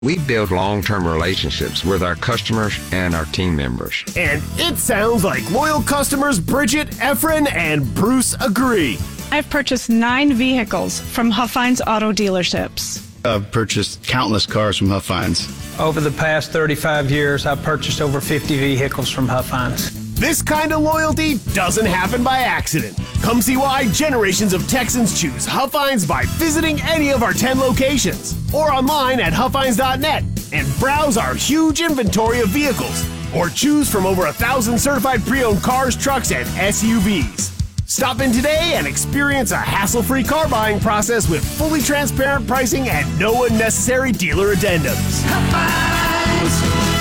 We build long-term relationships with our customers and our team members. And it sounds like loyal customers Bridget, Efren, and Bruce agree. I've purchased 9 vehicles from Huff Hines Auto Dealerships. I've purchased countless cars from Huff Hines. Over the past 35 years, I've purchased over 50 vehicles from Huff Hines. This kind of loyalty doesn't happen by accident. Come see why generations of Texans choose Huff Hines by visiting any of our 10 locations or online at huffhines.net and browse our huge inventory of vehicles or choose from over 1,000 certified pre-owned cars, trucks, and SUVs. Stop in today and experience a hassle-free car buying process with fully transparent pricing and no unnecessary dealer addendums. Huff Hines!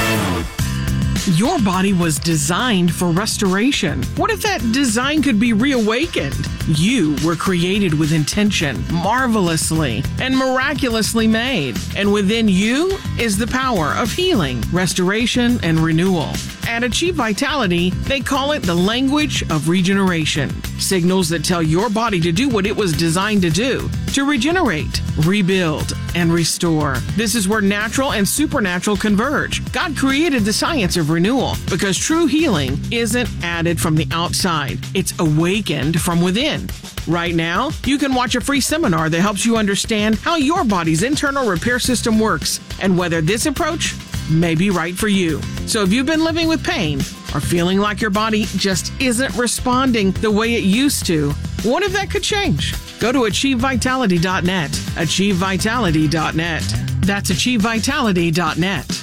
Your body was designed for restoration. What if that design could be reawakened? You were created with intention, marvelously and miraculously made. And within you is the power of healing, restoration, and renewal. At Achieve Vitality, they call it the language of regeneration. Signals that tell your body to do what it was designed to do, to regenerate, rebuild, and restore. This is where natural and supernatural converge. God created the science of renewal because true healing isn't added from the outside. It's awakened from within. Right now, you can watch a free seminar that helps you understand how your body's internal repair system works and whether this approach may be right for you. So if you've been living with pain or feeling like your body just isn't responding the way it used to, what if that could change? Go to AchieveVitality.net. AchieveVitality.net. That's AchieveVitality.net.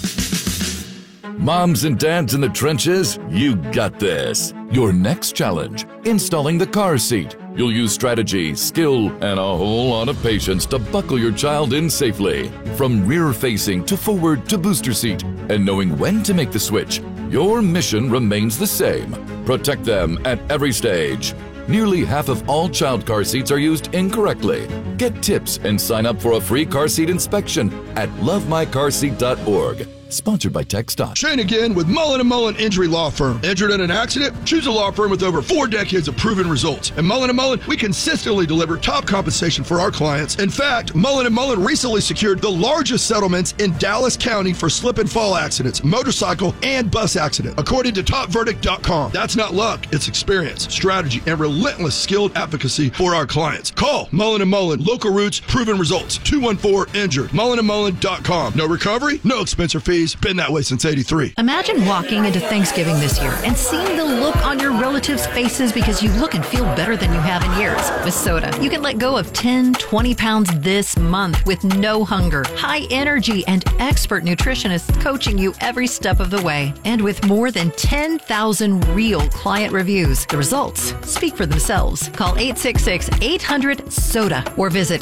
Moms and dads in the trenches, you got this. Your next challenge, installing the car seat. You'll use strategy, skill, and a whole lot of patience to buckle your child in safely. From rear-facing to forward to booster seat. And knowing when to make the switch, your mission remains the same. Protect them at every stage. Nearly half of all child car seats are used incorrectly. Get tips and sign up for a free car seat inspection at lovemycarseat.org. Sponsored by TechStop. Shane again with Mullen & Mullen Injury Law Firm. Injured in an accident? Choose a law firm with over 4 decades of proven results. At Mullen & Mullen, we consistently deliver top compensation for our clients. In fact, Mullen & Mullen recently secured the largest settlements in Dallas County for slip and fall accidents, motorcycle, and bus accident, according to TopVerdict.com. That's not luck. It's experience, strategy, and relentless skilled advocacy for our clients. Call Mullen & Mullen. Local roots, proven results. 214-INJURED. MullenandMullen.com. No recovery, no expense or fees. Been that way since 83. Imagine walking into Thanksgiving this year and seeing the look on your relatives' faces because you look and feel better than you have in years. With Soda, you can let go of 10, 20 pounds this month with no hunger, high energy, and expert nutritionists coaching you every step of the way. And with more than 10,000 real client reviews, the results speak for themselves. Call 866-800-SODA or visit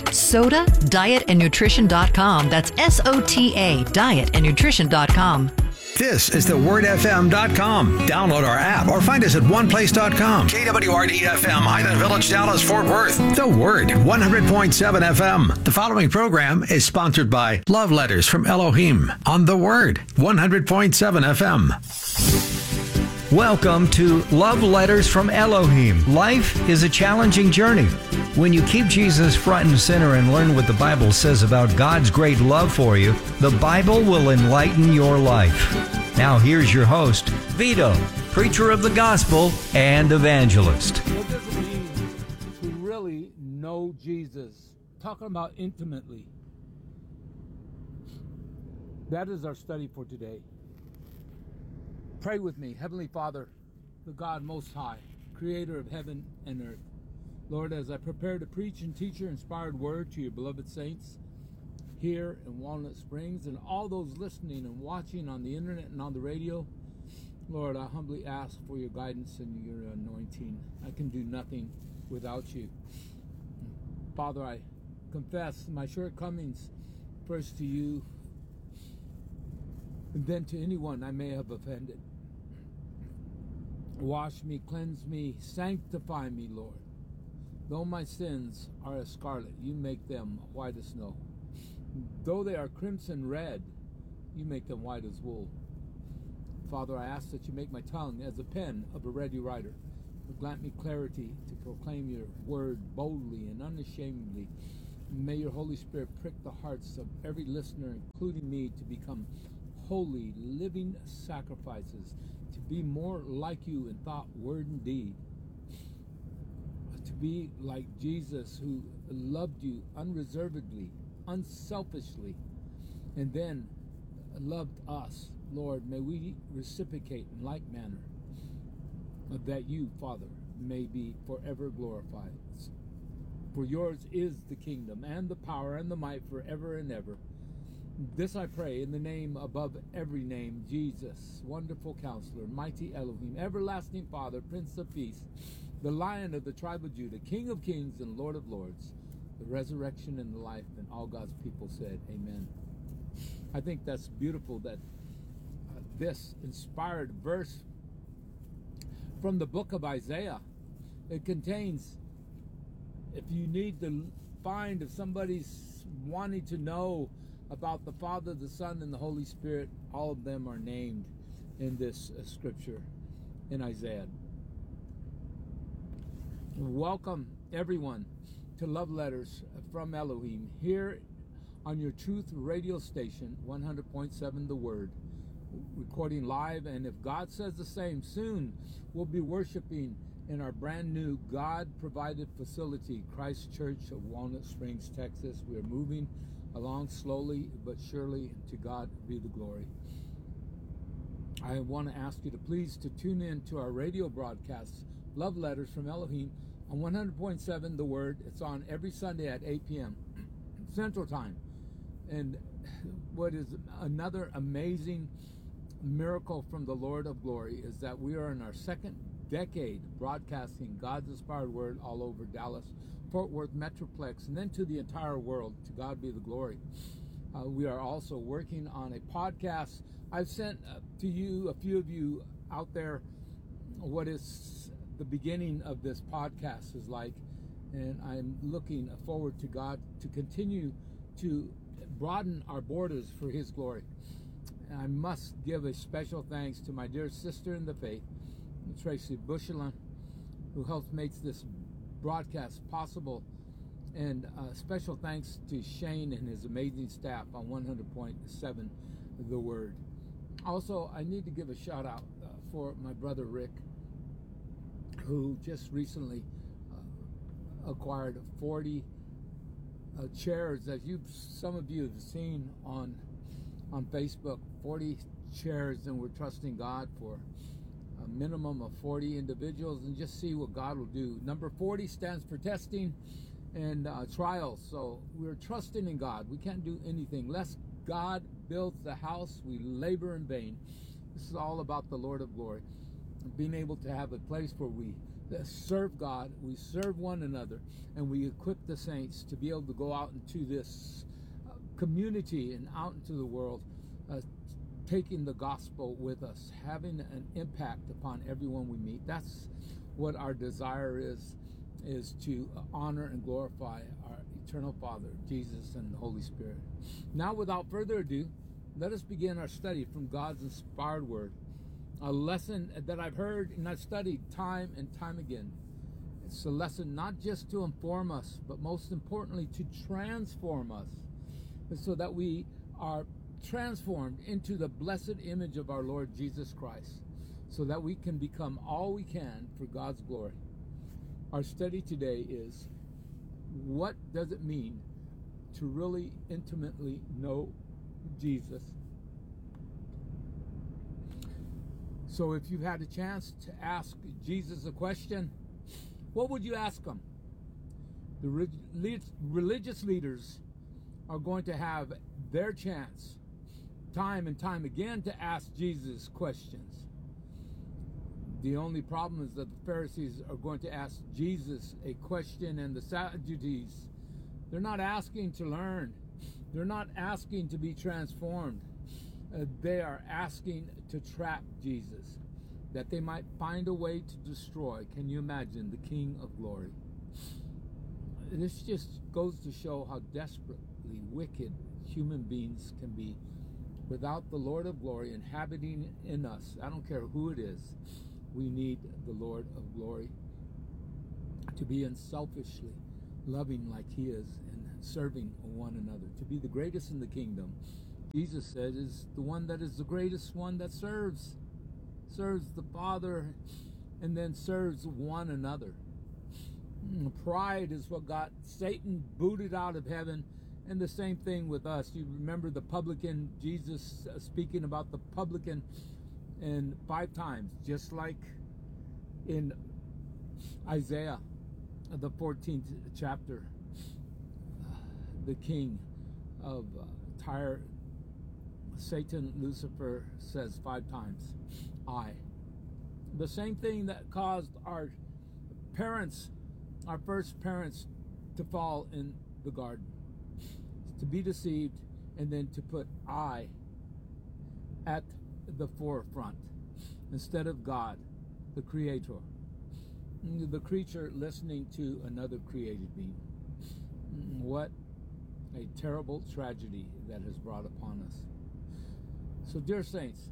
SODAdietandnutrition.com. That's SOTA, dietandnutrition.com. This is thewordfm.com. Download our app or find us at oneplace.com. KWRD-FM, Highland Village, Dallas, Fort Worth. The Word, 100.7 FM. The following program is sponsored by Love Letters from Elohim on The Word, 100.7 FM. Welcome to Love Letters from Elohim. Life is a challenging journey. When you keep Jesus front and center and learn what the Bible says about God's great love for you, the Bible will enlighten your life. Now here's your host, Vito, preacher of the gospel and evangelist. What does it mean to really know Jesus? Talking about intimately. That is our study for today. Pray with me. Heavenly Father, the God Most High, creator of heaven and earth. Lord, as I prepare to preach and teach your inspired word to your beloved saints here in Walnut Springs and all those listening and watching on the internet and on the radio, Lord, I humbly ask for your guidance and your anointing. I can do nothing without you. Father, I confess my shortcomings first to you and then to anyone I may have offended. Wash me, cleanse me, sanctify me, Lord. Though my sins are as scarlet, you make them white as snow. Though they are crimson red, you make them white as wool. Father, I ask that you make my tongue as a pen of a ready writer. Grant me clarity to proclaim your word boldly and unashamedly. May your Holy Spirit prick the hearts of every listener, including me, to become holy, living sacrifices, to be more like you in thought, word, and deed. To be like Jesus, who loved you unreservedly, unselfishly, and then loved us. Lord, may we reciprocate in like manner, that you, Father, may be forever glorified. For yours is the kingdom and the power and the might forever and ever. This I pray in the name above every name, Jesus, wonderful counselor, mighty Elohim, everlasting Father, Prince of Peace, the Lion of the tribe of Judah, King of kings and Lord of lords, the resurrection and the life. And all God's people said, amen. I think that's beautiful that this inspired verse from the book of Isaiah, it contains, if you need to find, if somebody's wanting to know about the Father, the Son, and the Holy Spirit, all of them are named in this scripture in Isaiah. Welcome everyone to Love Letters from Elohim here on your Truth radio station, 100.7 The Word, recording live. And if God says the same, soon we'll be worshiping in our brand new God-provided facility, Christ Church of Walnut Springs, Texas. We are moving along slowly but surely, and to God be the glory. I want to ask you to please to tune in to our radio broadcasts, Love Letters from Elohim, on 100.7 The Word. It's on every Sunday at 8 p.m. Central Time. And what is another amazing miracle from the Lord of Glory is that we are in our second decade broadcasting God's inspired word all over Dallas, Fort Worth Metroplex, and then to the entire world. To God be the glory. We are also working on a podcast. I've sent to you, a few of you out there, what is the beginning of this podcast is like, and I'm looking forward to God to continue to broaden our borders for His glory. And I must give a special thanks to my dear sister in the faith, Tracy Bushelin, who helps make this broadcast possible, and special thanks to Shane and his amazing staff on 100.7 The Word. Also, I need to give a shout out for my brother Rick, who just recently acquired 40 chairs, as some of you have seen on Facebook, 40 chairs, and we're trusting God for a minimum of 40 individuals, and just see what God will do. Number 40 stands for testing and trials. So we're trusting in God. We can't do anything unless God builds the house. We labor in vain. This is all about the Lord of glory, being able to have a place where we serve God, we serve one another, and we equip the saints to be able to go out into this community and out into the world, taking the gospel with us, having an impact upon everyone we meet. That's what our desire is to honor and glorify our eternal Father, Jesus, and the Holy Spirit. Now, without further ado, let us begin our study from God's inspired word, a lesson that I've heard and I've studied time and time again. It's a lesson not just to inform us, but most importantly to transform us, so that we are transformed into the blessed image of our Lord Jesus Christ, so that we can become all we can for God's glory. Our study today is, what does it mean to really intimately know Jesus? So if you've had a chance to ask Jesus a question, what would you ask him? The religious leaders are going to have their chance time and time again to ask Jesus questions. The only problem is that the Pharisees are going to ask Jesus a question, and the Sadducees, they're not asking to learn. They're not asking to be transformed. They are asking to trap Jesus, that they might find a way to destroy. Can you imagine the King of Glory? This just goes to show how desperately wicked human beings can be without the Lord of Glory inhabiting in us. I don't care who it is. We need the Lord of Glory to be unselfishly loving like he is and serving one another. To be the greatest in the kingdom, Jesus said, is the one that is the greatest one that serves the Father and then serves one another. Pride is what got Satan booted out of heaven, and the same thing with us. You remember the publican, Jesus speaking about the publican and 5 times, just like in Isaiah, the 14th chapter, the king of Tyre, Satan, Lucifer, says 5 times, I. The same thing that caused our parents, our first parents, to fall in the garden, to be deceived, and then to put I at the forefront instead of God, the Creator, the creature listening to another created being. What a terrible tragedy that has brought upon us. So, dear saints,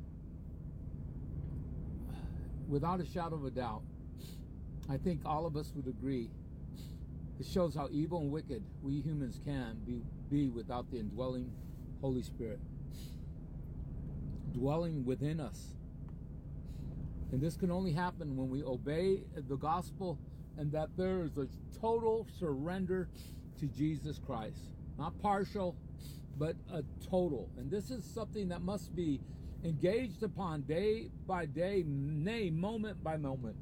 without a shadow of a doubt, I think all of us would agree, it shows how evil and wicked we humans can be without the indwelling Holy Spirit dwelling within us. And this can only happen when we obey the gospel and that there is a total surrender to Jesus Christ. Not partial, but a total. And this is something that must be engaged upon day by day, nay, moment by moment.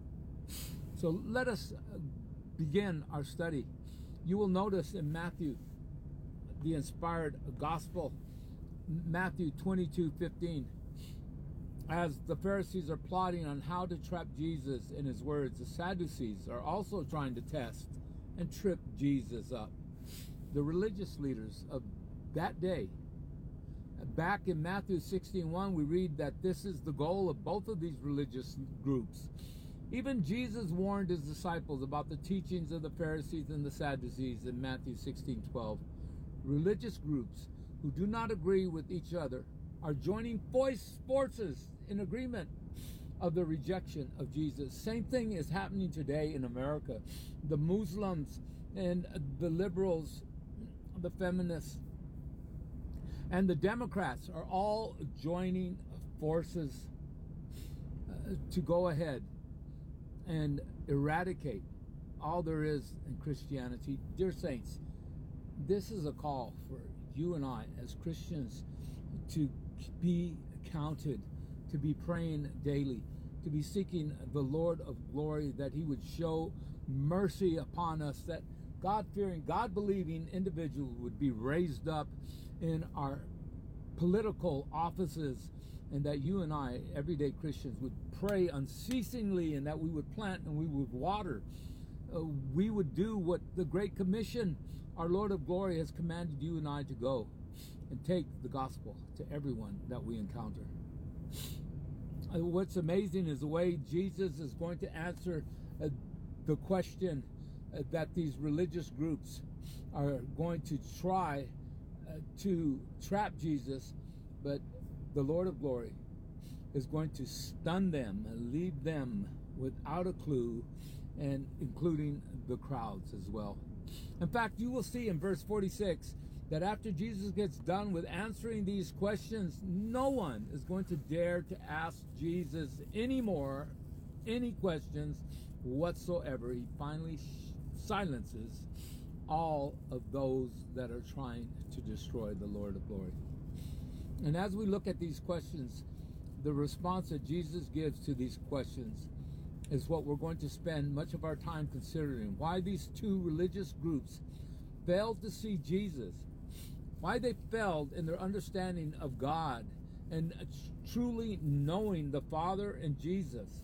So let us begin our study. You will notice in Matthew, the inspired gospel, Matthew 22:15, as the Pharisees are plotting on how to trap Jesus in his words, the Sadducees are also trying to test and trip Jesus up. The religious leaders of that day, back in Matthew 16:1, we read that this is the goal of both of these religious groups. Even Jesus warned his disciples about the teachings of the Pharisees and the Sadducees in Matthew 16:12. Religious groups who do not agree with each other are joining forces in agreement of the rejection of Jesus. Same thing is happening today in America. The Muslims and the liberals, the feminists, and the Democrats are all joining forces to go ahead and eradicate all there is in Christianity. Dear saints, this is a call for you and I as Christians to be counted, to be praying daily, to be seeking the Lord of glory, that he would show mercy upon us, that God-fearing, God-believing individuals would be raised up in our political offices, and that you and I, everyday Christians, would pray unceasingly, and that we would plant and we would water. We would do what the Great Commission, our Lord of glory, has commanded you and I to go and take the gospel to everyone that we encounter. What's amazing is the way Jesus is going to answer the question that these religious groups are going to try to trap Jesus, but the Lord of glory is going to stun them and leave them without a clue, and including the crowds as well. In fact, you will see in verse 46 that after Jesus gets done with answering these questions, no one is going to dare to ask Jesus any questions whatsoever. He finally silences all of those that are trying to destroy the Lord of glory. And as we look at these questions, the response that Jesus gives to these questions is what we're going to spend much of our time considering. Why these two religious groups failed to see Jesus, why they failed in their understanding of God and truly knowing the Father and Jesus.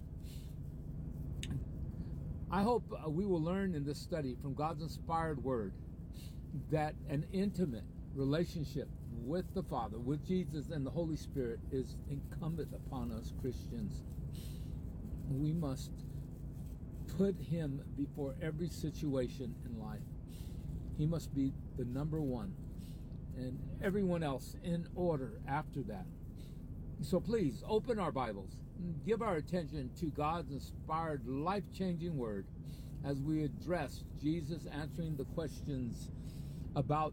I hope we will learn in this study from God's inspired word that an intimate relationship with the Father, with Jesus and the Holy Spirit is incumbent upon us Christians. We must put him before every situation in life. He must be the number one, and everyone else in order after that. So please open our Bibles, give our attention to God's inspired, life-changing word as we address Jesus answering the questions about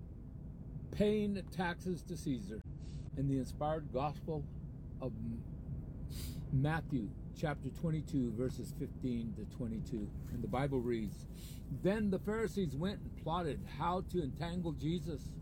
paying taxes to Caesar in the inspired Gospel of Matthew, chapter 22, verses 15 to 22. And the Bible reads, "Then the Pharisees went and plotted how to entangle Jesus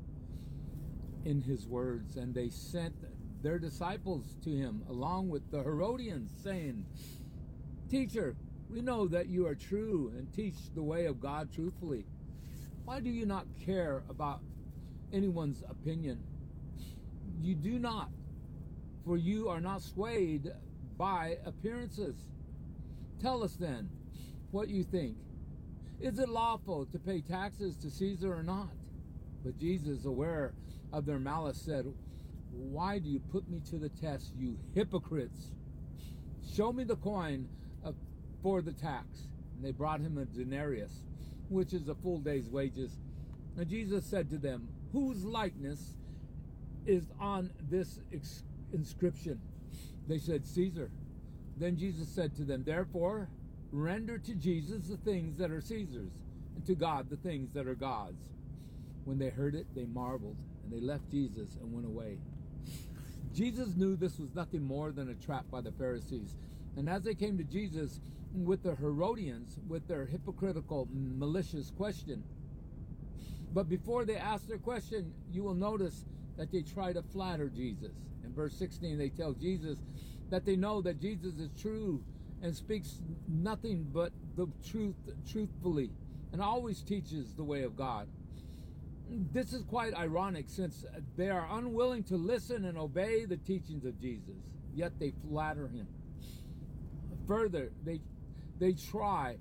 in his words, and they sent their disciples to him along with the Herodians, saying, 'Teacher, we know that you are true and teach the way of God truthfully. Why do you not care about anyone's opinion? You do not, for you are not swayed by appearances. Tell us then what you think. Is it lawful to pay taxes to Caesar or not?' But Jesus, aware of their malice, said, 'Why do you put me to the test, you hypocrites? Show me the coin for the tax.' And they brought him a denarius, which is a full day's wages. And Jesus said to them, 'Whose likeness is on this inscription?' They said, 'Caesar.' Then Jesus said to them, 'Therefore, render to Jesus the things that are Caesar's, and to God the things that are God's.' When they heard it, they marveled, and they left Jesus and went away." Jesus knew this was nothing more than a trap by the Pharisees. And as they came to Jesus with the Herodians, with their hypocritical, malicious question, but before they ask their question, you will notice that they try to flatter Jesus. In verse 16, they tell Jesus that they know that Jesus is true and speaks nothing but the truth truthfully and always teaches the way of God. This is quite ironic, since they are unwilling to listen and obey the teachings of Jesus, yet they flatter him. Further, they try,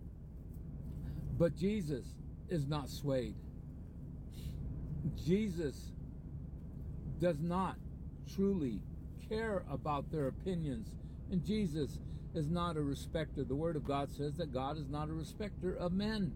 but Jesus is not swayed. Jesus does not truly care about their opinions, and Jesus is not a respecter. The Word of God says that God is not a respecter of men.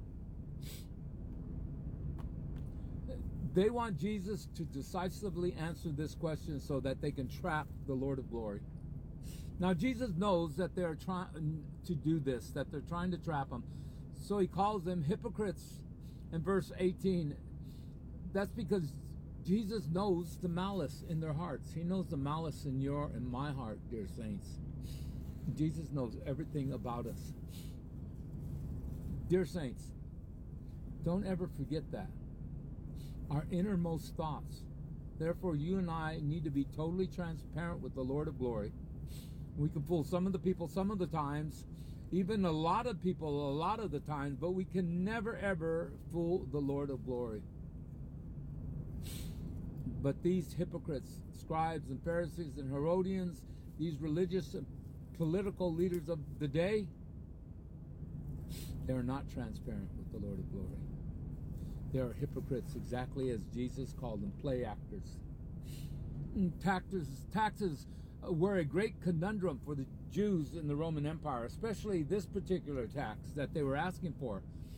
They want Jesus to decisively answer this question so that they can trap the Lord of glory. Now, Jesus knows that they're trying to do this, that they're trying to trap him. So he calls them hypocrites in verse 18. That's because Jesus knows the malice in their hearts. He knows the malice in your and my heart, dear saints. Jesus knows everything about us. Dear saints, don't ever forget that. Our innermost thoughts. Therefore, you and I need to be totally transparent with the Lord of glory. We can fool some of the people some of the times, even a lot of people a lot of the times, but we can never ever fool the Lord of glory. But these hypocrites, scribes and Pharisees and Herodians, these religious and political leaders of the day, they are not transparent with the Lord of glory. They are hypocrites, exactly as Jesus called them, play actors. Taxes were a great conundrum for the Jews in the Roman Empire, especially this particular tax that they were asking for.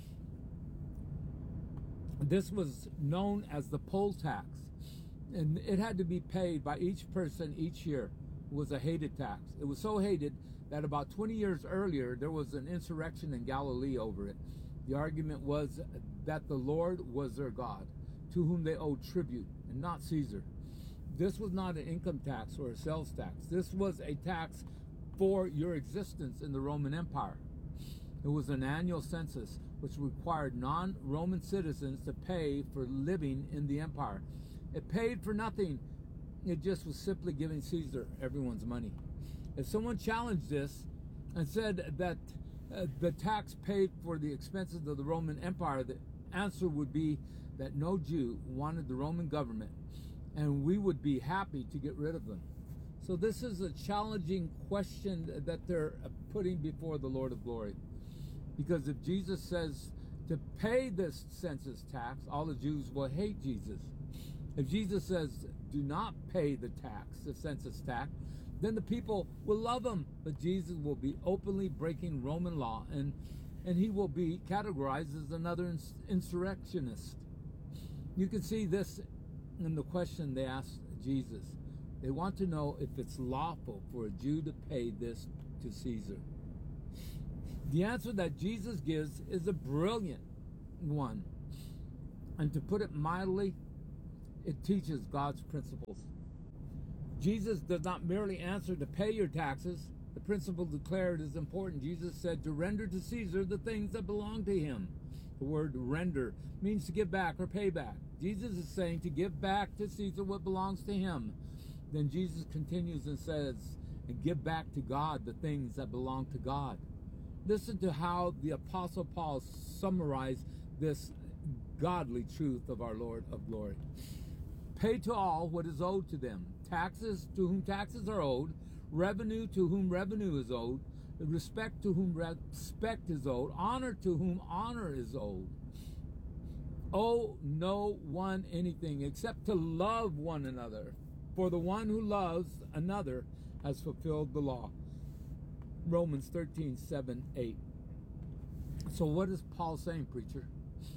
This was known as the poll tax, and it had to be paid by each person each year. It was a hated tax. It was so hated that about 20 years earlier, there was an insurrection in Galilee over it. The argument was that the Lord was their God, to whom they owed tribute, and not Caesar. This was not an income tax or a sales tax. This was a tax for your existence in the Roman Empire. It was an annual census which required non-Roman citizens to pay for living in the empire. It paid for nothing. It just was simply giving Caesar everyone's money. If someone challenged this and said that the tax paid for the expenses of the Roman Empire, the answer would be that no Jew wanted the Roman government, and we would be happy to get rid of them. So this is a challenging question that they're putting before the Lord of glory. Because if Jesus says to pay this census tax, all the Jews will hate Jesus. If Jesus says do not pay the tax, the census tax, then the people will love him. But Jesus will be openly breaking Roman law, and he will be categorized as another insurrectionist. You can see this in the question they asked Jesus. They want to know if it's lawful for a Jew to pay this to Caesar. The answer that Jesus gives is a brilliant one. And to put it mildly, it teaches God's principles. Jesus does not merely answer to pay your taxes. The principle declared is important. Jesus said to render to Caesar the things that belong to him. The word render means to give back or pay back. Jesus is saying to give back to Caesar what belongs to him. Then Jesus continues and says, and give back to God the things that belong to God. Listen to how the Apostle Paul summarized this godly truth of our Lord of glory. Pay to all what is owed to them. Taxes to whom taxes are owed. Revenue to whom revenue is owed. Respect to whom respect is owed. Honor to whom honor is owed. Owe no one anything except to love one another. For the one who loves another has fulfilled the law. Romans 13:7-8. So what is Paul saying, preacher?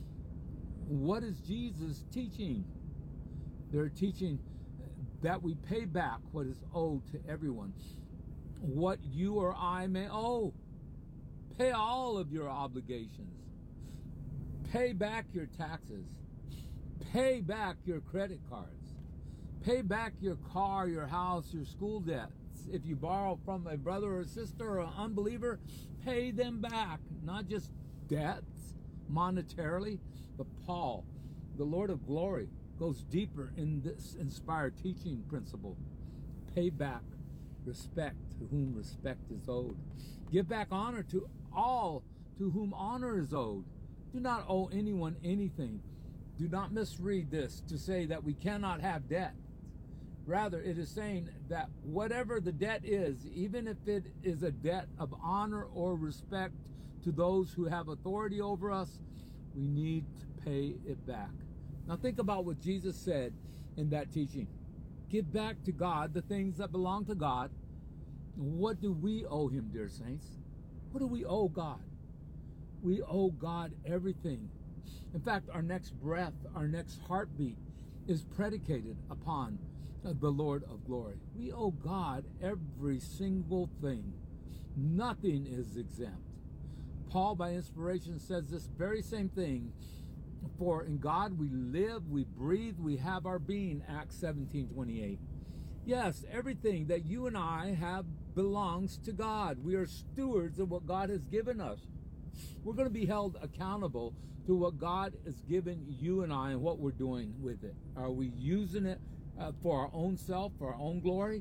What is Jesus teaching? They're teaching that we pay back what is owed to everyone. What you or I may owe. Pay all of your obligations. Pay back your taxes. Pay back your credit cards. Pay back your car, your house, your school debts. If you borrow from a brother or sister or an unbeliever, pay them back. Not just debts monetarily, but Paul, the Lord of glory, goes deeper in this inspired teaching principle. Pay back respect to whom respect is owed. Give back honor to all to whom honor is owed. Do not owe anyone anything. Do not misread this to say that we cannot have debt. Rather, it is saying that whatever the debt is, even if it is a debt of honor or respect to those who have authority over us, we need to pay it back. Now think about what Jesus said in that teaching. Give back to God the things that belong to God. What do we owe him, dear saints? What do we owe God? We owe God everything. In fact, our next breath, our next heartbeat is predicated upon the Lord of glory. We owe God every single thing. Nothing is exempt. Paul, by inspiration, says this very same thing. For in God we live, we breathe, we have our being, Acts 17:28. Yes, everything that you and I have belongs to God. We are stewards of what God has given us. We're going to be held accountable to what God has given you and I and what we're doing with it. Are we using it for our own self, for our own glory?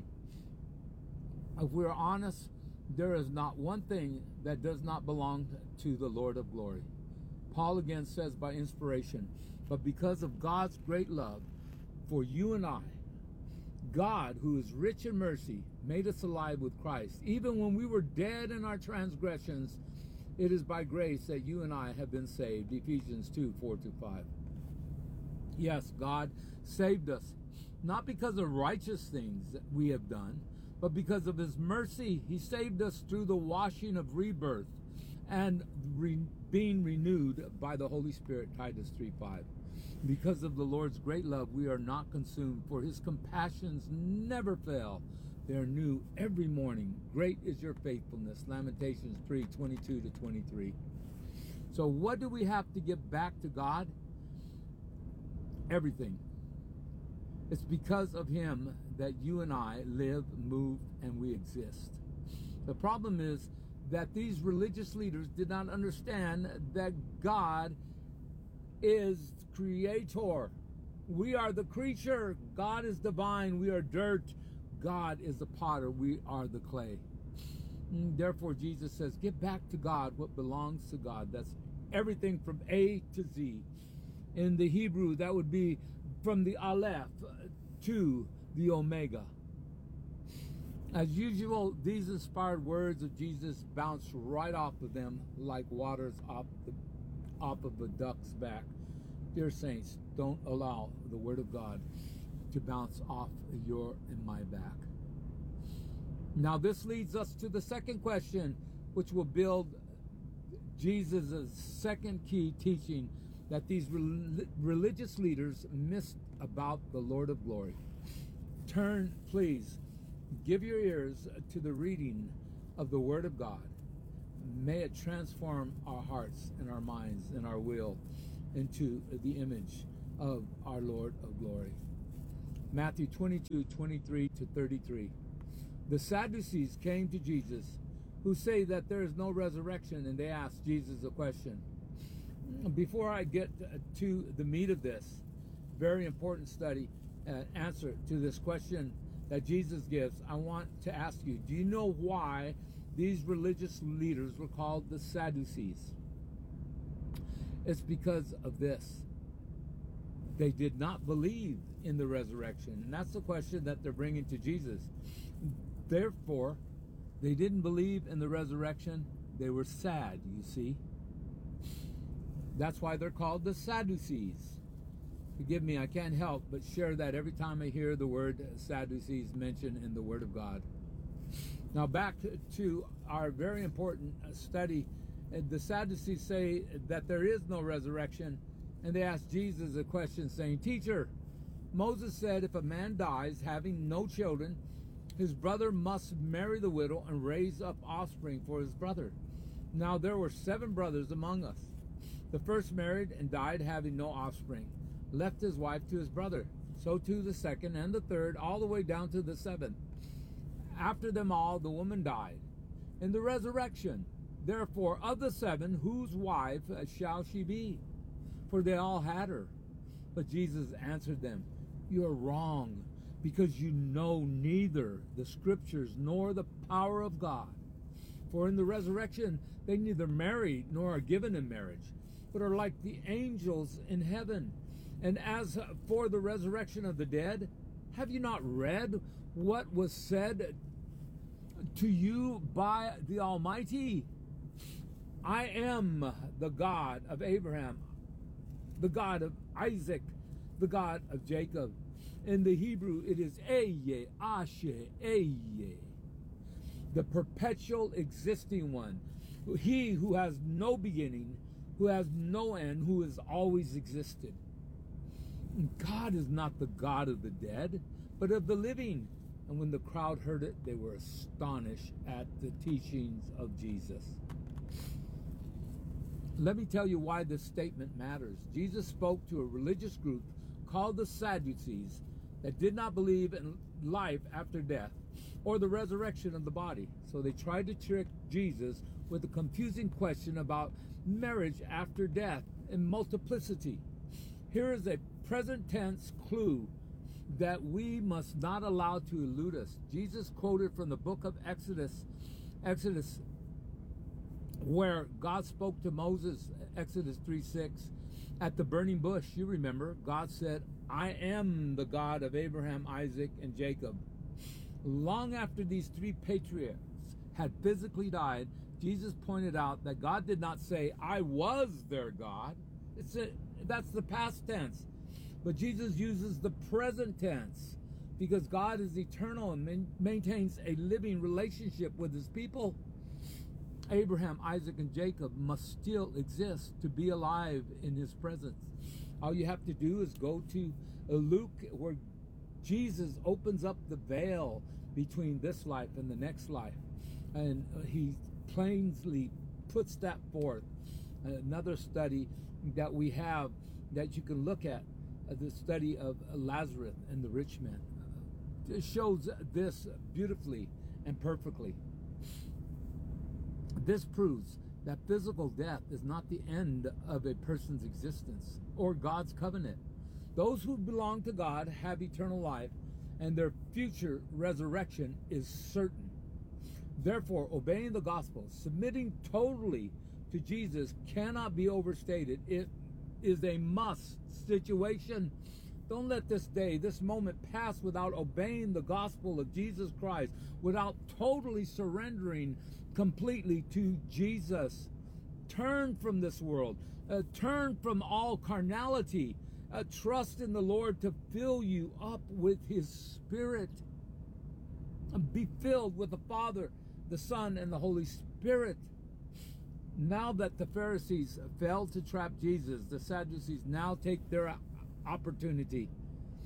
If we're honest, there is not one thing that does not belong to the Lord of glory. Paul again says by inspiration, but because of God's great love for you and I, God, who is rich in mercy, made us alive with Christ. Even when we were dead in our transgressions, it is by grace that you and I have been saved. Ephesians 2:4-5. Yes, God saved us, not because of righteous things that we have done, but because of his mercy. He saved us through the washing of rebirth and being renewed by the Holy Spirit, Titus 3:5. Because of the Lord's great love, we are not consumed, for his compassions never fail. They are new every morning. Great is your faithfulness. Lamentations 3:22-23. So what do we have to give back to God? Everything. It's because of him that you and I live, move, and we exist. The problem is that these religious leaders did not understand that God is creator. We are the creature. God is divine. We are dirt. God is the potter. We are the clay. Therefore, Jesus says, give back to God what belongs to God. That's everything from A to Z. In the Hebrew, that would be from the Aleph to the Omega. As usual, these inspired words of Jesus bounce right off of them like waters off of a duck's back. Dear saints, don't allow the word of God to bounce off your and my back. Now this leads us to the second question, which will build Jesus' second key teaching that these religious leaders missed about the Lord of glory. Turn, please, give your ears to the reading of the Word of God. may it transform our hearts and our minds and our will into the image of our Lord of glory. Matthew 22:23-33. The Sadducees came to Jesus, who say that there is no resurrection, and they asked Jesus a question. Before I get to the meat of this very important study answer to this question that Jesus gives, I want to ask you, do you know why these religious leaders were called the Sadducees? It's because of this. They did not believe in the resurrection. And that's the question that they're bringing to Jesus. Therefore, they didn't believe in the resurrection. They were sad, you see. That's why they're called the Sadducees. Forgive me, I can't help but share that every time I hear the word Sadducees mentioned in the Word of God. Now back to our very important study. The Sadducees say that there is no resurrection, and they ask Jesus a question saying, Teacher, Moses said if a man dies having no children, his brother must marry the widow and raise up offspring for his brother. Now there were 7 brothers among us. The first married and died having no offspring, left his wife to his brother. So too the second and the third, all the way down to the 7th. After them all, the woman died. In the resurrection, therefore, of the 7, whose wife shall she be? For they all had her. But Jesus answered them, You are wrong, because you know neither the Scriptures nor the power of God. For in the resurrection they neither marry nor are given in marriage, but are like the angels in heaven. And as for the resurrection of the dead, have you not read what was said to you by the Almighty? I am the God of Abraham, the God of Isaac, the God of Jacob. In the Hebrew, it is Eye, Ashe, Eye, the perpetual existing one, he who has no beginning, who has no end, who has always existed. God is not the God of the dead, but of the living. And when the crowd heard it, they were astonished at the teachings of Jesus. Let me tell you why this statement matters. Jesus spoke to a religious group called the Sadducees that did not believe in life after death or the resurrection of the body. So they tried to trick Jesus with a confusing question about marriage after death and multiplicity. Here is a present tense clue that we must not allow to elude us. Jesus quoted from the book of Exodus, where God spoke to Moses, Exodus 3:6, at the burning bush. You remember, God said, I am the God of Abraham, Isaac, and Jacob. Long after these 3 patriarchs had physically died, Jesus pointed out that God did not say, I was their God. That's the past tense. But Jesus uses the present tense because God is eternal and maintains a living relationship with his people. Abraham, Isaac, and Jacob must still exist to be alive in his presence. All you have to do is go to Luke, where Jesus opens up the veil between this life and the next life. And he plainly puts that forth. Another study that we have that you can look at, the study of Lazarus and the rich man, shows this beautifully and perfectly. This proves that physical death is not the end of a person's existence or God's covenant. Those who belong to God have eternal life, and their future resurrection is certain. Therefore, obeying the gospel, submitting totally to Jesus, cannot be overstated. It is a must situation. Don't let this day, this moment pass without obeying the gospel of Jesus Christ, without totally surrendering completely to Jesus. Turn from this world. Turn from all carnality. Trust in the Lord to fill you up with his Spirit. Be filled with the Father, the Son, and the Holy Spirit. Now that the Pharisees failed to trap Jesus, the Sadducees now take their opportunity.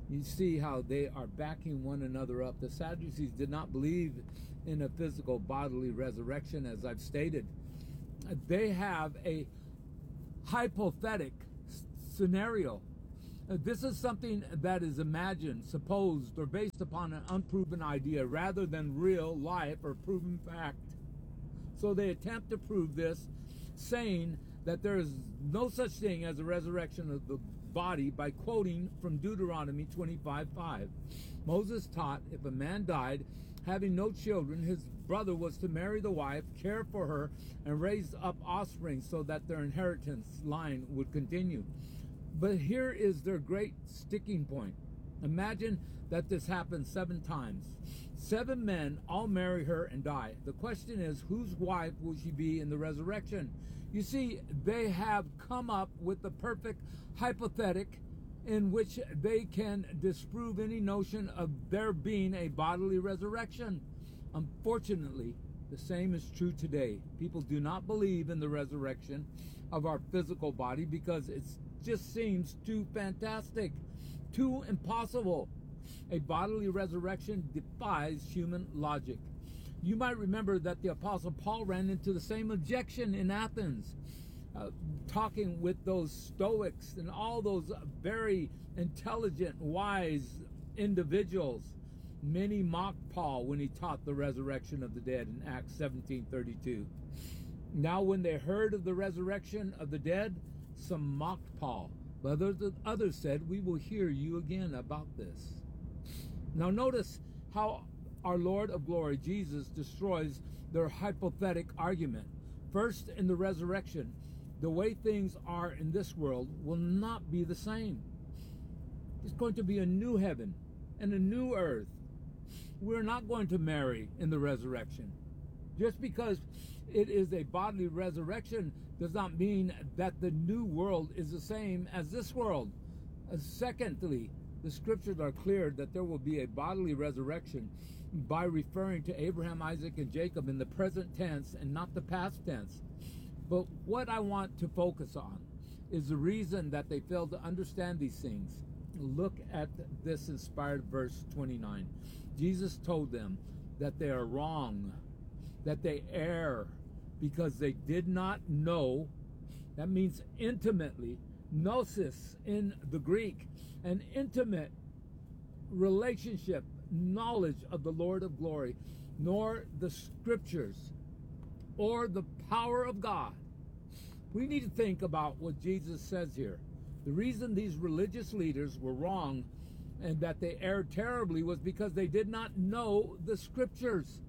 You see how they are backing one another up. The Sadducees did not believe in a physical bodily resurrection, as I've stated. They have a hypothetical scenario. This is something that is imagined, supposed, or based upon an unproven idea rather than real life or proven fact. So they attempt to prove this, saying that there is no such thing as a resurrection of the body by quoting from Deuteronomy 25:5. Moses taught if a man died having no children, his brother was to marry the wife, care for her, and raise up offspring so that their inheritance line would continue. But here is their great sticking point. Imagine that this happened 7 times. 7 men all marry her and die. The question is, whose wife will she be in the resurrection? You see, they have come up with the perfect hypothetical in which they can disprove any notion of there being a bodily resurrection. Unfortunately, the same is true today. People do not believe in the resurrection of our physical body because it just seems too fantastic, too impossible. A bodily resurrection defies human logic. You might remember that the Apostle Paul ran into the same objection in Athens, talking with those Stoics and all those very intelligent, wise individuals. Many mocked Paul when he taught the resurrection of the dead in Acts 17:32. Now when they heard of the resurrection of the dead, some mocked Paul, but others said, "We will hear you again about this." Now notice how our Lord of glory, Jesus, destroys their hypothetical argument. First, in the resurrection, the way things are in this world will not be the same. It's going to be a new heaven and a new earth. We're not going to marry in the resurrection. Just because it is a bodily resurrection does not mean that the new world is the same as this world. Secondly, the scriptures are clear that there will be a bodily resurrection by referring to Abraham, Isaac, and Jacob in the present tense and not the past tense. But what I want to focus on is the reason that they fail to understand these things. Look at this inspired verse 29. Jesus told them that they are wrong, that they err, because they did not know. That means intimately, gnosis in the Greek, an intimate relationship, knowledge of the Lord of glory, nor the scriptures or the power of God. We need to think about what Jesus says here. The reason these religious leaders were wrong and that they erred terribly was because they did not know the scriptures.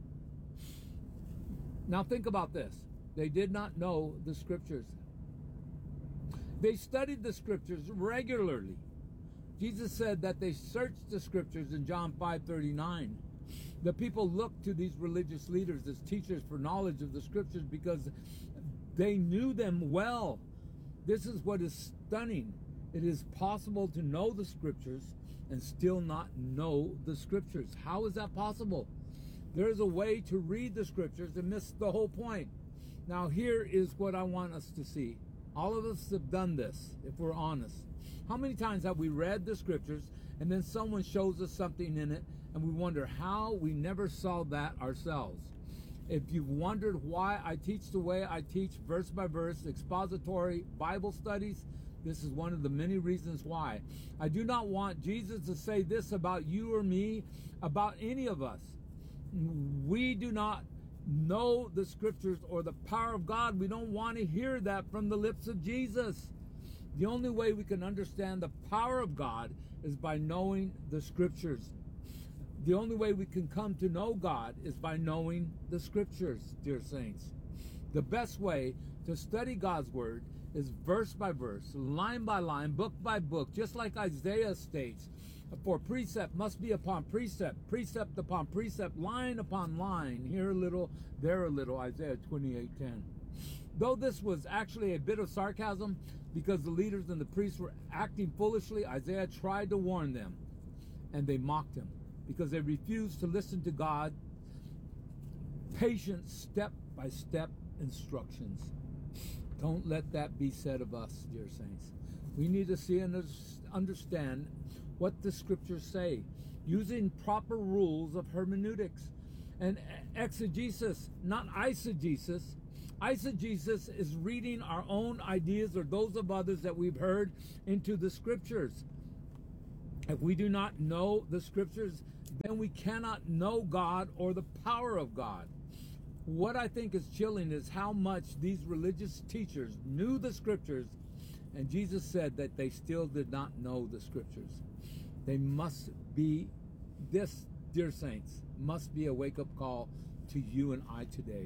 Now think about this. They did not know the scriptures. They studied the scriptures regularly. Jesus said that they searched the scriptures in John 5:39. The people looked to these religious leaders as teachers for knowledge of the scriptures because they knew them well. This is what is stunning. It is possible to know the scriptures and still not know the scriptures. How is that possible? There is a way to read the scriptures and miss the whole point. Now here is what I want us to see. All of us have done this, if we're honest. How many times have we read the scriptures and then someone shows us something in it and we wonder how we never saw that ourselves? If you've wondered why I teach the way I teach, verse by verse, expository Bible studies, this is one of the many reasons why. I do not want Jesus to say this about you or me, about any of us. We do not know the scriptures or the power of God. We don't want to hear that from the lips of Jesus. The only way we can understand the power of God is by knowing the scriptures. The only way we can come to know God is by knowing the scriptures, dear saints. The best way to study God's word is verse by verse, line by line, book by book, just like Isaiah states. For precept must be upon precept, precept upon precept, line upon line, here a little, there a little, Isaiah 28:10. Though this was actually a bit of sarcasm because the leaders and the priests were acting foolishly, Isaiah tried to warn them, and they mocked him because they refused to listen to God. Patient step-by-step instructions. Don't let that be said of us, dear saints. We need to see and understand what the scriptures say, using proper rules of hermeneutics and exegesis, not eisegesis. Eisegesis is reading our own ideas or those of others that we've heard into the scriptures. If we do not know the scriptures, then we cannot know God or the power of God. What I think is chilling is how much these religious teachers knew the scriptures, and Jesus said that they still did not know the scriptures. They must be, this, dear saints, must be a wake-up call to you and I today.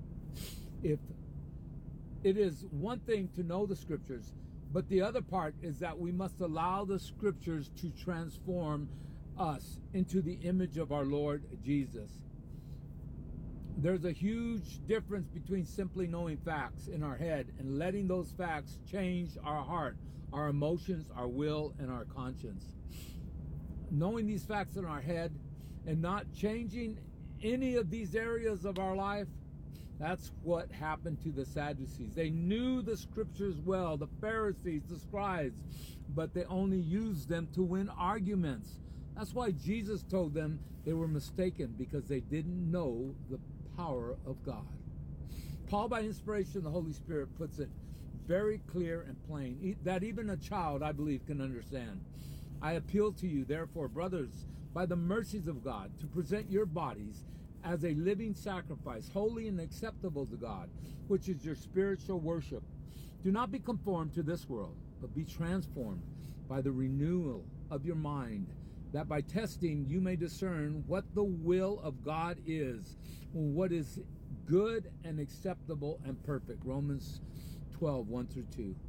If it is one thing to know the scriptures, but the other part is that we must allow the scriptures to transform us into the image of our Lord Jesus. There's a huge difference between simply knowing facts in our head and letting those facts change our heart, our emotions, our will, and our conscience. Knowing these facts in our head and not changing any of these areas of our life, that's what happened to the Sadducees. They knew the scriptures well, the Pharisees, the scribes, but they only used them to win arguments. That's why Jesus told them they were mistaken, because they didn't know the power of God. Paul, by inspiration of the Holy Spirit, puts it very clear and plain that even a child, I believe, can understand. I appeal to you, therefore, brothers, by the mercies of God, to present your bodies as a living sacrifice, holy and acceptable to God, which is your spiritual worship. Do not be conformed to this world, but be transformed by the renewal of your mind, that by testing you may discern what the will of God is, what is good and acceptable and perfect. Romans 12, 1 through 2.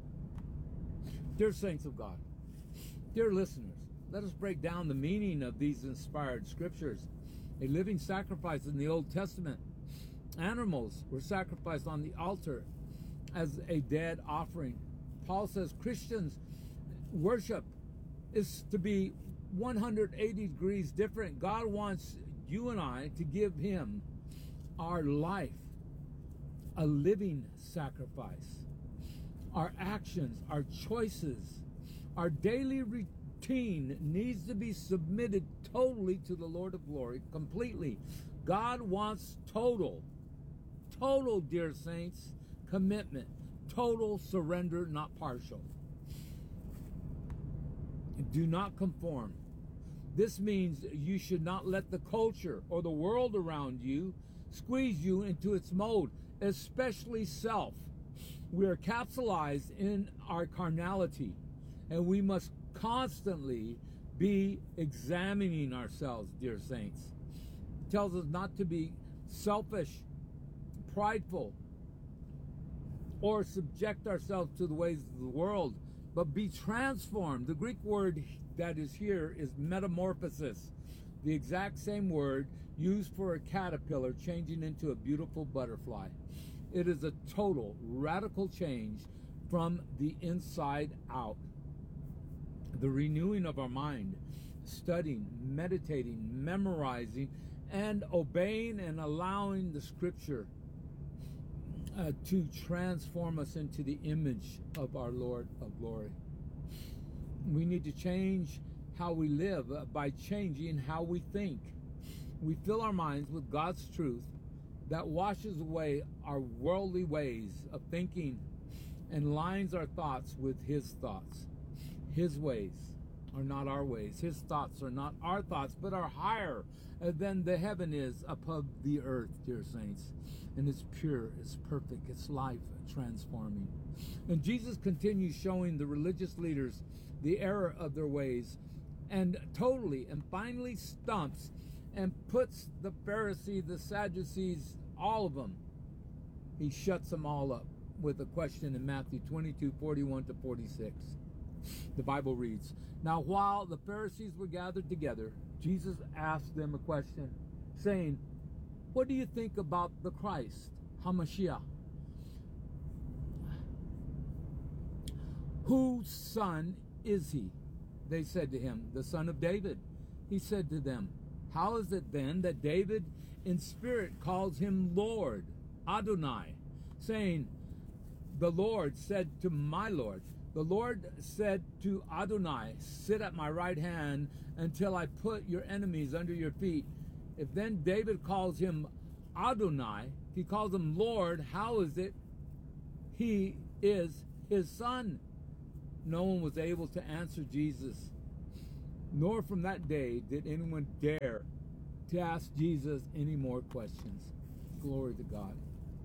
Dear saints of God, dear listeners, let us break down the meaning of these inspired scriptures. A living sacrifice in the Old Testament. Animals were sacrificed on the altar as a dead offering. Paul says Christians' worship is to be 180 degrees different. God wants you and I to give him our life, a living sacrifice. Our actions, our choices, our daily routine needs to be submitted totally to the Lord of glory, completely. God wants total, dear saints, commitment, total surrender, not partial. Do not conform. This means you should not let the culture or the world around you squeeze you into its mold, especially self. We are capsulized in our carnality, and we must constantly be examining ourselves, dear saints. It tells us not to be selfish, prideful, or subject ourselves to the ways of the world, but be transformed. The Greek word that is here is metamorphosis, the exact same word used for a caterpillar changing into a beautiful butterfly. It is a total, radical change from the inside out. The renewing of our mind, studying, meditating, memorizing, and obeying and allowing the scripture to transform us into the image of our Lord of glory. We need to change how we live by changing how we think. We fill our minds with God's truth that washes away our worldly ways of thinking and lines our thoughts with his thoughts. His ways are not our ways. His thoughts are not our thoughts, but are higher than the heaven is above the earth, dear saints. And it's pure, it's perfect, it's life transforming. And Jesus continues showing the religious leaders the error of their ways, and totally and finally stumps and puts the Pharisees, the Sadducees, all of them, he shuts them all up with a question in Matthew 22, 41 to 46. The Bible reads, "Now while the Pharisees were gathered together, Jesus asked them a question, saying, 'What do you think about the Christ, HaMashiach? Whose son is he?' They said to him, 'The son of David.' He said to them, 'How is it then that David in spirit calls him Lord, Adonai, saying, the Lord said to my Lord, The Lord said to Adonai, sit at my right hand until I put your enemies under your feet. If then David calls him Adonai, he calls him Lord, how is it he is his son? No one was able to answer Jesus, nor from that day did anyone dare to ask Jesus any more questions. Glory to God.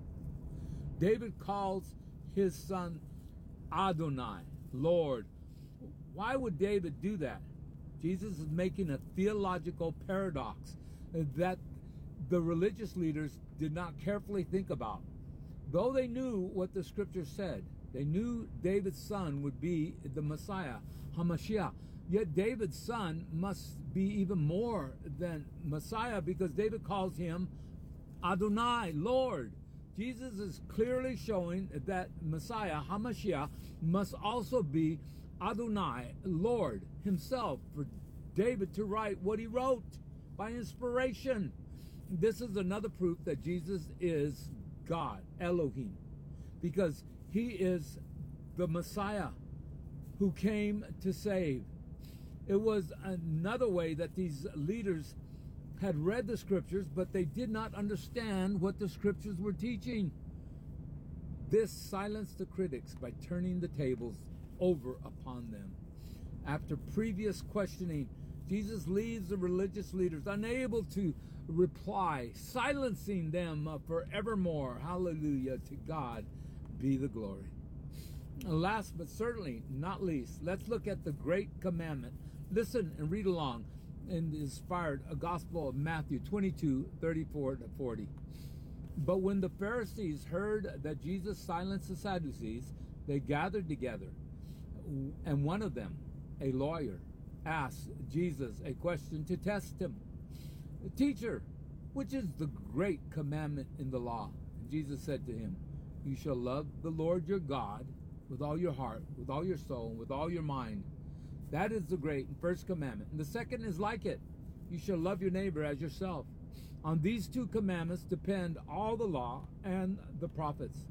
David calls his son Adonai, Lord. Why would David do that? Jesus is making a theological paradox that the religious leaders did not carefully think about. Though they knew what the scripture said, they knew David's son would be the Messiah, HaMashiach. Yet David's son must be even more than Messiah, because David calls him Adonai, Lord. Jesus is clearly showing that Messiah, HaMashiach, must also be Adonai, Lord himself, for David to write what he wrote by inspiration. This is another proof that Jesus is God, Elohim, because he is the Messiah who came to save. It was another way that these leaders had read the scriptures, but they did not understand what the scriptures were teaching. This silenced the critics by turning the tables over upon them. After previous questioning, Jesus leaves the religious leaders unable to reply, silencing them forevermore. Hallelujah. To God be the glory. Last but certainly not least, let's look at the great commandment. Listen and read along in the inspired Gospel of Matthew 22:34-40. But when the Pharisees heard that Jesus silenced the Sadducees, they gathered together. And one of them, a lawyer, asked Jesus a question to test him. Teacher, which is the great commandment in the law? And Jesus said to him, you shall love the Lord your God with all your heart, with all your soul, and with all your mind. That is the great and first commandment. And the second is like it. You shall love your neighbor as yourself. On these two commandments depend all the law and the prophets.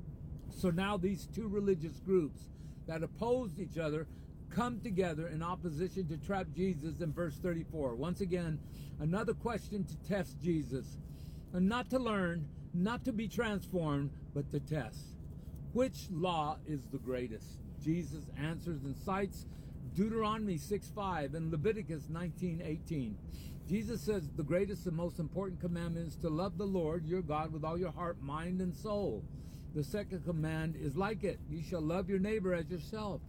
So now these two religious groups that opposed each other come together in opposition to trap Jesus in verse 34. Once again, another question to test Jesus. And not to learn, not to be transformed, but to test. Which law is the greatest? Jesus answers and cites Deuteronomy 6:5 and Leviticus 19:18. Jesus says the greatest and most important commandment is to love the Lord your God with all your heart, mind, and soul. The second command is like it. You shall love your neighbor as yourself.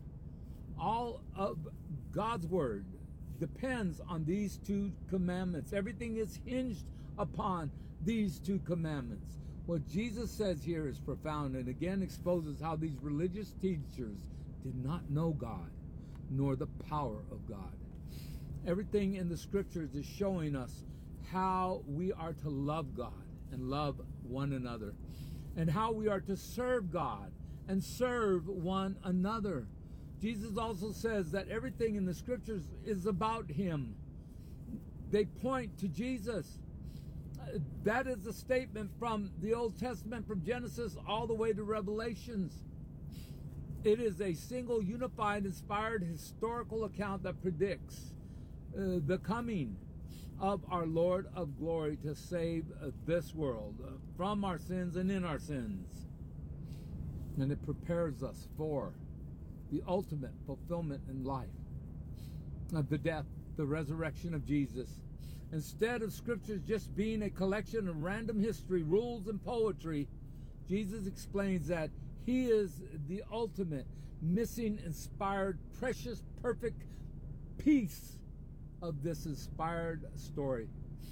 All of God's word depends on these two commandments. Everything is hinged upon these two commandments. What Jesus says here is profound and again exposes how these religious teachers did not know God, nor the power of God. Everything in the scriptures is showing us how we are to love God and love one another, and how we are to serve God and serve one another. Jesus also says that everything in the scriptures is about him. They point to Jesus. That is a statement from the Old Testament, from Genesis all the way to Revelations. It is a single, unified, inspired historical account that predicts the coming of our Lord of glory to save this world from our sins and in our sins. And it prepares us for the ultimate fulfillment in life, of the death, the resurrection of Jesus. Instead of scriptures just being a collection of random history, rules, and poetry, Jesus explains that he is the ultimate, missing, inspired, precious, perfect piece of this inspired story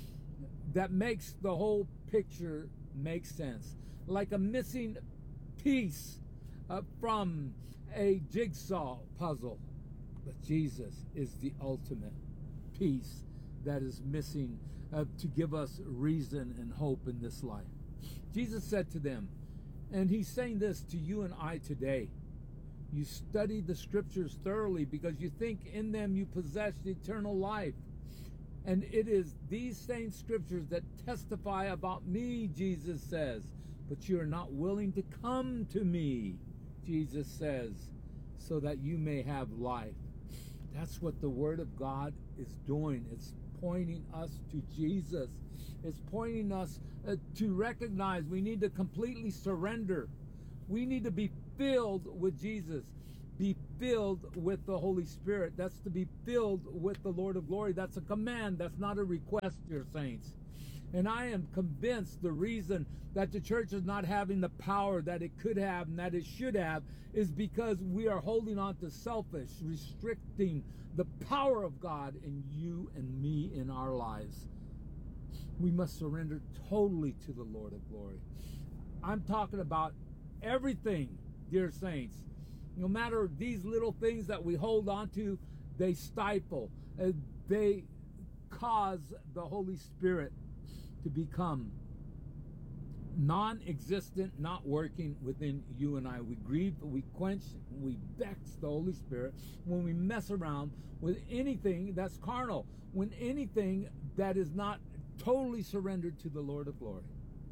that makes the whole picture make sense. Like a missing piece from a jigsaw puzzle. But Jesus is the ultimate piece that is missing to give us reason and hope in this life. Jesus said to them, and he's saying this to you and I today, you study the scriptures thoroughly because you think in them you possess eternal life. And it is these same scriptures that testify about me, Jesus says. But you are not willing to come to me, Jesus says. so that you may have life. That's what the Word of God is doing. It's pointing us to Jesus. It's pointing us to recognize we need to completely surrender. We need to be filled with Jesus. Be filled with the Holy Spirit. That's to be filled with the Lord of glory. That's a command. That's not a request, dear saints. And I am convinced the reason that the church is not having the power that it could have and that it should have is because we are holding on to selfish, restricting the power of God in you and me in our lives. We must surrender totally to the Lord of glory. I'm talking about everything, dear saints. No matter these little things that we hold on to, they stifle. They cause the Holy Spirit to become non-existent, not working within you and I. We grieve, we quench, we vex the Holy Spirit when we mess around with anything that's carnal, when anything that is not totally surrendered to the Lord of glory.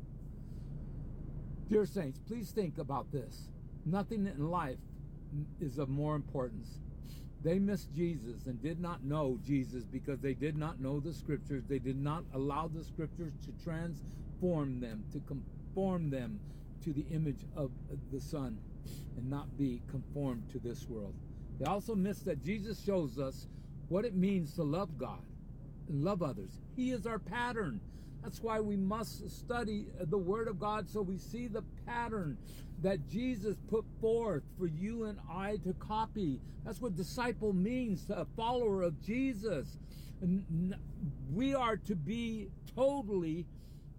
Dear saints, please think about this. Nothing in life is of more importance. They missed Jesus and did not know Jesus because they did not know the Scriptures. They did not allow the Scriptures to transform them, to conform them to the image of the Son and not be conformed to this world. They also missed that Jesus shows us what it means to love God and love others. He is our pattern. That's why we must study the Word of God so we see the pattern that Jesus put forth for you and I to copy. That's what disciple means, a follower of Jesus. And we are to be totally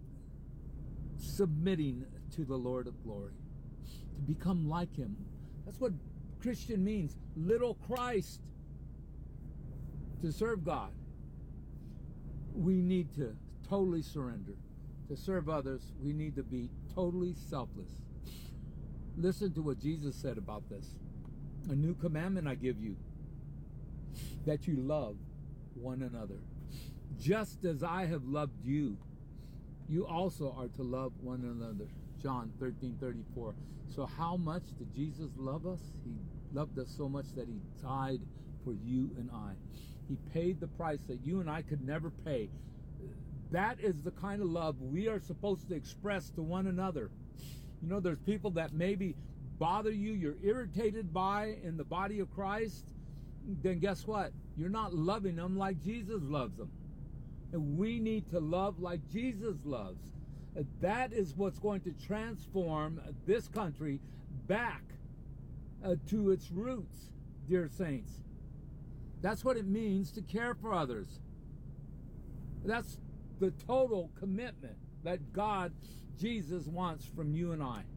submitting to the Lord of glory, to become like Him. That's what Christian means, little Christ. To serve God, we need to totally surrender. To serve others, we need to be totally selfless. Listen to what Jesus said about this. A new commandment I give you, that you love one another. Just as I have loved you, you also are to love one another. John 13:34. So how much did Jesus love us? He loved us so much that He died for you and I. He paid the price that you and I could never pay. That is the kind of love we are supposed to express to one another. You know, there's people that maybe bother you, you're irritated by in the body of Christ. Then guess what? You're not loving them like Jesus loves them. And we need to love like Jesus loves. That is what's going to transform this country back to its roots, dear saints. That's what it means to care for others. That's the total commitment that God, Jesus, wants from you and I.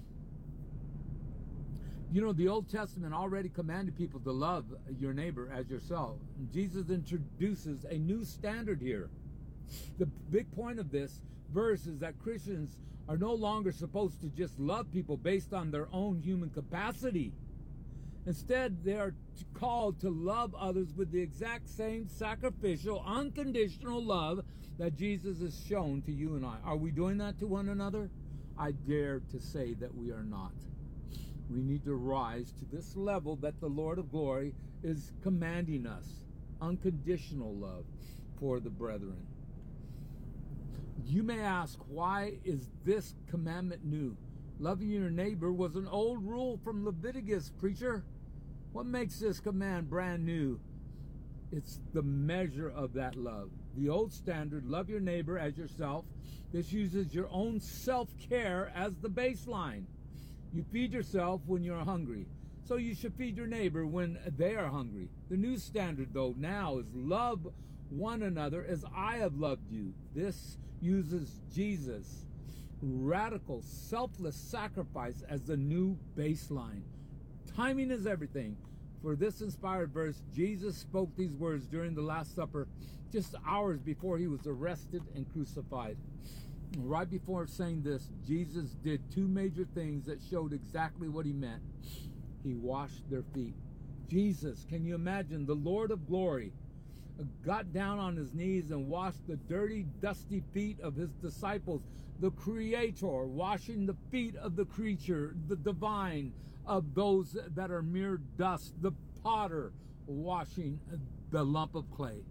You know, the Old Testament already commanded people to love your neighbor as yourself. Jesus introduces a new standard here. The big point of this verse is that Christians are no longer supposed to just love people based on their own human capacity. Instead, they are called to love others with the exact same sacrificial, unconditional love that Jesus has shown to you and I. Are we doing that to one another? I dare to say that we are not. We need to rise to this level that the Lord of glory is commanding us. Unconditional love for the brethren. You may ask, why is this commandment new? Loving your neighbor was an old rule from Leviticus, preacher. What makes this command brand new? It's the measure of that love. The old standard, love your neighbor as yourself. This uses your own self-care as the baseline. You feed yourself when you're hungry, so you should feed your neighbor when they are hungry. The new standard, though, now is love one another as I have loved you. This uses Jesus' radical, selfless sacrifice as the new baseline. Timing is everything. For this inspired verse, Jesus spoke these words during the Last Supper, just hours before He was arrested and crucified. Right before saying this, Jesus did two major things that showed exactly what He meant. He washed their feet. Jesus, can you imagine, the Lord of glory, got down on His knees and washed the dirty, dusty feet of His disciples. The Creator washing the feet of the creature, the divine, of those that are mere dust, the potter washing the lump of clay.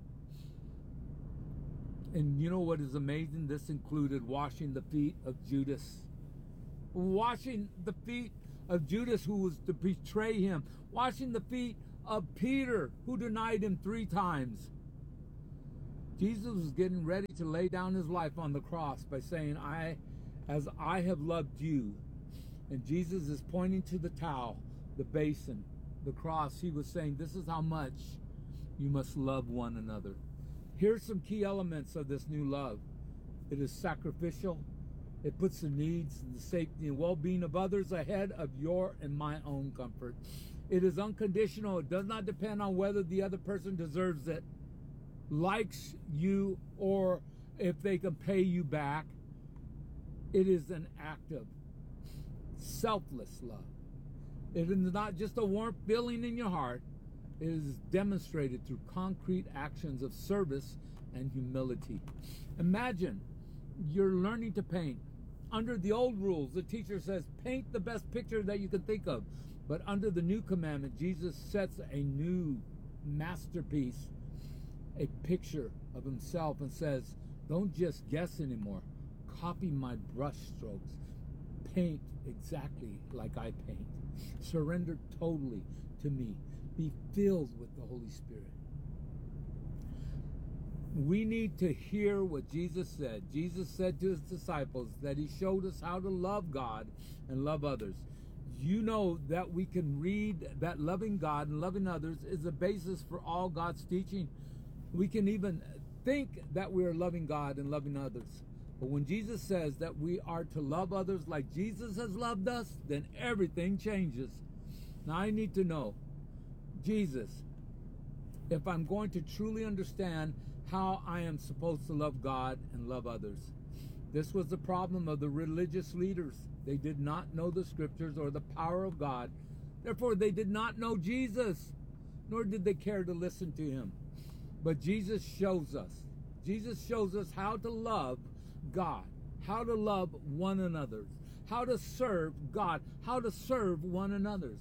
And you know what is amazing? This included washing the feet of Judas. Washing the feet of Judas, who was to betray him. Washing the feet of Peter, who denied him 3 times. Jesus was getting ready to lay down his life on the cross by saying, as I have loved you. And Jesus is pointing to the towel, the basin, the cross. He was saying, this is how much you must love one another. Here's some key elements of this new love. It is sacrificial. It puts the needs, the safety, and well-being of others ahead of your and my own comfort. It is unconditional. It does not depend on whether the other person deserves it, likes you, or if they can pay you back. It is an active, selfless love. It is not just a warm feeling in your heart. It is demonstrated through concrete actions of service and humility. Imagine you're learning to paint. Under the old rules, the teacher says, paint the best picture that you can think of. But under the new commandment, Jesus sets a new masterpiece, a picture of himself, and says, don't just guess anymore. Copy my brush strokes. Paint exactly like I paint. Surrender totally to me. Be filled with the Holy Spirit. We need to hear what Jesus said. Jesus said to his disciples that he showed us how to love God and love others. You know that we can read that loving God and loving others is the basis for all God's teaching. We can even think that we are loving God and loving others. But when Jesus says that we are to love others like Jesus has loved us, then everything changes. Now I need to know, Jesus, if I'm going to truly understand how I am supposed to love God and love others. This was the problem of the religious leaders. They did not know the scriptures or the power of God. Therefore, they did not know Jesus, nor did they care to listen to him. But Jesus shows us. Jesus shows us how to love God, how to love one another, how to serve God, how to serve one another.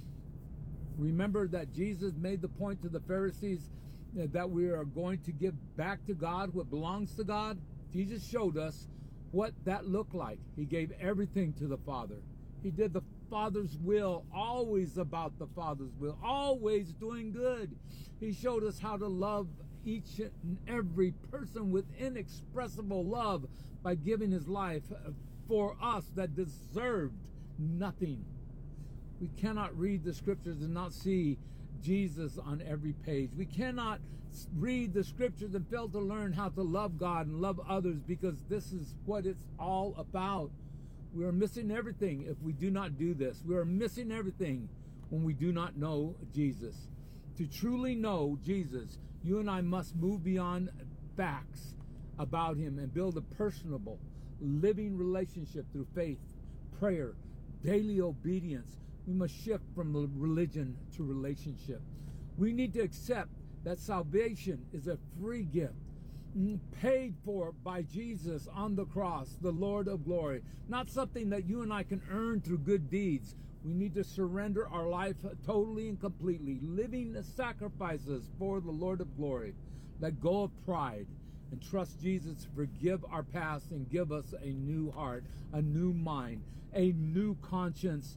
Remember that Jesus made the point to the Pharisees that we are going to give back to God what belongs to God. Jesus showed us what that looked like. He gave everything to the Father. He did the Father's will, always about the Father's will, always doing good. He showed us how to love each and every person with inexpressible love by giving his life for us that deserved nothing. We cannot read the scriptures and not see Jesus on every page. We cannot read the scriptures and fail to learn how to love God and love others, because this is what it's all about. We are missing everything if we do not do this. We are missing everything when we do not know Jesus. To truly know Jesus, you and I must move beyond facts about him and build a personable, living relationship through faith, prayer, daily obedience. We must shift from religion to relationship. We need to accept that salvation is a free gift, paid for by Jesus on the cross, the Lord of glory. Not something that you and I can earn through good deeds. We need to surrender our life totally and completely, living sacrifices for the Lord of glory. Let go of pride and trust Jesus to forgive our past and give us a new heart, a new mind, a new conscience,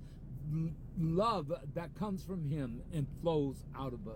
love that comes from him and flows out of us.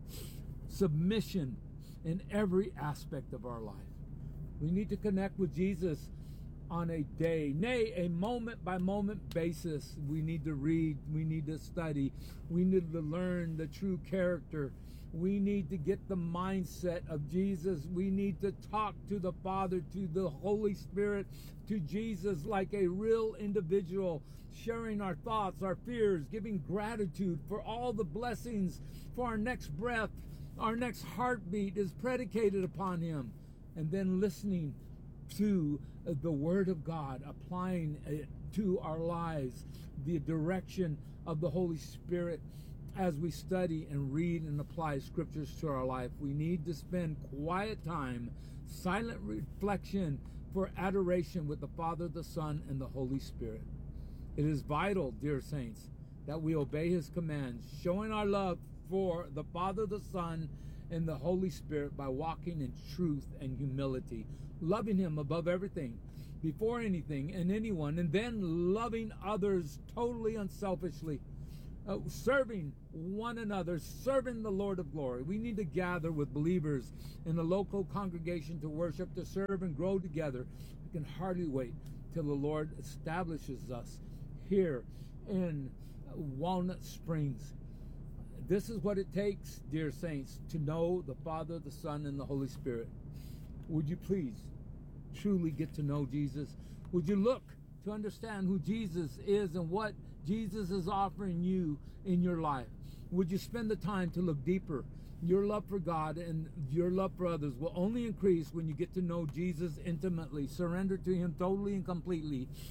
Submission in every aspect of our life. We need to connect with Jesus on a day, nay, a moment-by-moment basis. We need to read, we need to study, we need to learn the true character. We need to get the mindset of Jesus. We need to talk to the Father, to the Holy Spirit, to Jesus like a real individual, sharing our thoughts, our fears, giving gratitude for all the blessings, for our next breath, our next heartbeat is predicated upon him, and then listening to the Word of God, applying it to our lives, the direction of the Holy Spirit as we study and read and apply scriptures to our life. We need to spend quiet time, silent reflection for adoration with the Father, the Son, and the Holy Spirit. It is vital, dear saints, that we obey his commands, showing our love for the Father, the Son, and the Holy Spirit by walking in truth and humility, loving him above everything, before anything and anyone, and then loving others totally unselfishly, serving one another, serving the Lord of glory. We need to gather with believers in the local congregation to worship, to serve, and grow together. We can hardly wait till the Lord establishes us here in Walnut Springs. This is what it takes, dear saints, to know the Father, the Son, and the Holy Spirit. Would you please truly get to know Jesus? Would you look to understand who Jesus is and what Jesus is offering you in your life? Would you spend the time to look deeper? Your love for God and your love for others will only increase when you get to know Jesus intimately, surrender to him totally and completely,